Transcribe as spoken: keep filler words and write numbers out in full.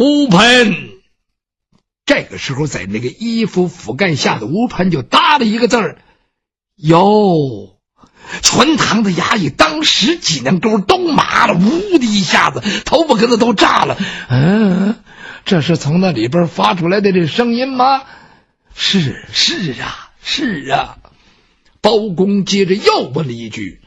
吴盆。这个时候在那个衣服覆盖下的吴盆就答了一个字儿，有。全堂的衙役当时脊梁沟都麻了，呜的一下子头发跟子都炸了。嗯，这是从那里边发出来的这声音吗？是是啊是啊。包公接着又问了一句，